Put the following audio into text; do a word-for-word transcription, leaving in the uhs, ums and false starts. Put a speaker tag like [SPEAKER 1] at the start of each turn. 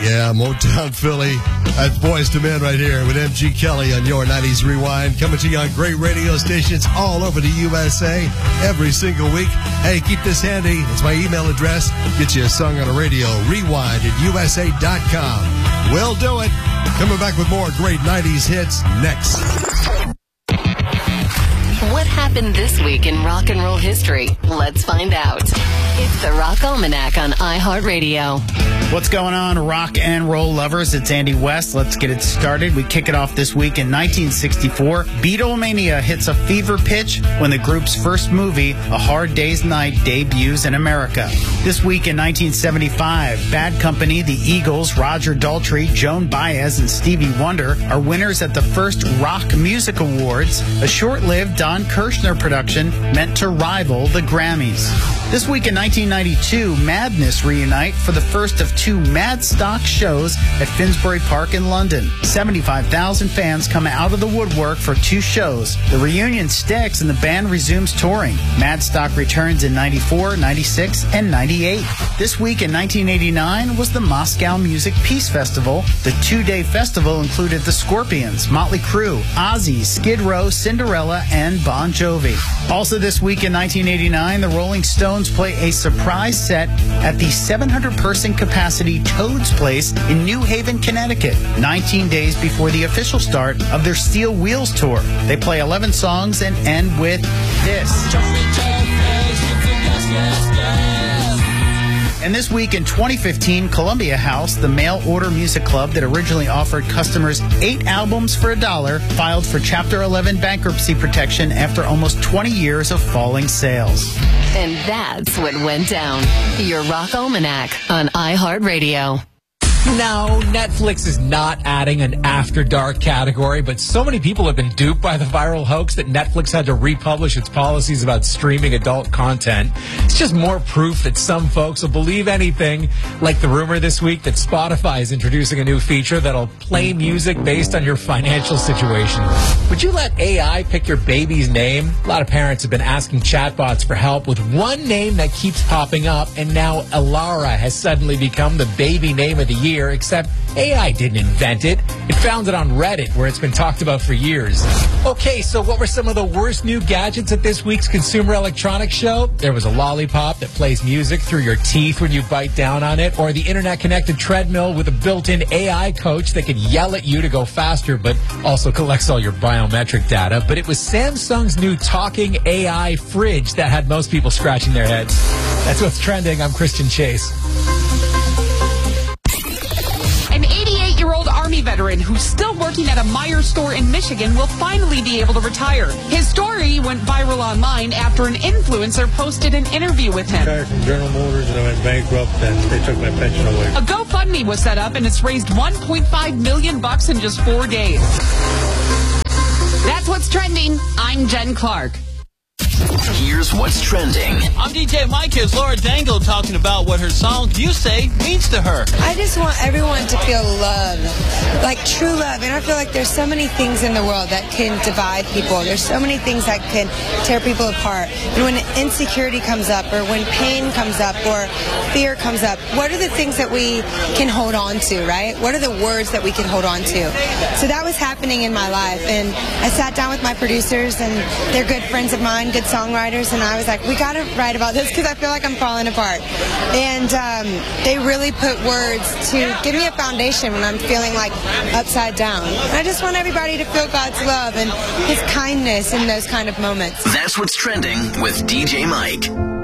[SPEAKER 1] Yeah, Motown Philly. That's Boys to Men right here with M G Kelly on your nineties Rewind. Coming to you on great radio stations all over the U S A every single week. Hey, keep this handy. It's my email address. Get you a song on the radio. Rewind at U S A dot com. We'll do it. Coming back with more great nineties hits next.
[SPEAKER 2] What happened this week in rock and roll history? Let's find out. It's the Rock Almanac on iHeartRadio.
[SPEAKER 3] What's going on, rock and roll lovers? It's Andy West. Let's get it started. We kick it off this week in nineteen sixty-four. Beatlemania hits a fever pitch when the group's first movie, A Hard Day's Night, debuts in America. This week in nineteen seventy-five, Bad Company, the Eagles, Roger Daltrey, Joan Baez, and Stevie Wonder are winners at the first Rock Music Awards, a short-lived Don Kirshner production meant to rival the Grammys. This week in nineteen ninety-two, Madness reunite for the first of two Madstock shows at Finsbury Park in London. seventy-five thousand fans come out of the woodwork for two shows. The reunion sticks and the band resumes touring. Madstock returns in ninety-four, ninety-six, and ninety-eight. This week in nineteen eighty-nine was the Moscow Music Peace Festival. The two-day festival included the Scorpions, Motley Crue, Ozzy, Skid Row, Cinderella, and Bon Jovi. Also this week in nineteen eighty-nine, the Rolling Stones play a surprise set at the seven hundred person capacity Toad's Place in New Haven, Connecticut, nineteen days before the official start of their Steel Wheels tour. They play eleven songs and end with this. And this week in twenty fifteen, Columbia House, the mail-order music club that originally offered customers eight albums for a dollar, filed for Chapter eleven bankruptcy protection after almost twenty years of falling sales.
[SPEAKER 2] And that's what went down. Your Rock Almanac on iHeartRadio.
[SPEAKER 4] No, Netflix is not adding an After Dark category, but so many people have been duped by the viral hoax that Netflix had to republish its policies about streaming adult content. It's just more proof that some folks will believe anything, like the rumor this week that Spotify is introducing a new feature that'll play music based on your financial situation. Would you let A I pick your baby's name? A lot of parents have been asking chatbots for help with one name that keeps popping up, and now Alara has suddenly become the baby name of the year. Except A I didn't invent it. It found it on Reddit, where it's been talked about for years. Okay, so what were some of the worst new gadgets at this week's Consumer Electronics Show? There was a lollipop that plays music through your teeth when you bite down on it, or the internet-connected treadmill with a built-in A I coach that could yell at you to go faster, but also collects all your biometric data. But it was Samsung's new talking A I fridge that had most people scratching their heads. That's what's trending. I'm Christian Chase.
[SPEAKER 5] Army veteran who's still working at a Meijer store in Michigan will finally be able to retire. His story went viral online after an influencer posted an interview with him.
[SPEAKER 6] I retired from General Motors and I went bankrupt and they took my pension away.
[SPEAKER 5] A GoFundMe was set up and it's raised one point five million bucks in just four days. That's what's trending. I'm Jen Clark.
[SPEAKER 7] Here's what's trending.
[SPEAKER 8] I'm D J Mike. Here's Laura Dangle talking about what her song You Say means to her.
[SPEAKER 9] I just want everyone to feel love, like true love. And I feel like there's so many things in the world that can divide people. There's so many things that can tear people apart. And when insecurity comes up, or when pain comes up, or fear comes up, what are the things that we can hold on to, right? What are the words that we can hold on to? So that was happening in my life. And I sat down with my producers, and they're good friends of mine, good songwriters, and I was like, we got to write about this because I feel like I'm falling apart. And um, they really put words to give me a foundation when I'm feeling like upside down. And I just want everybody to feel God's love and His kindness in those kind of moments.
[SPEAKER 7] That's what's trending with D J Mike.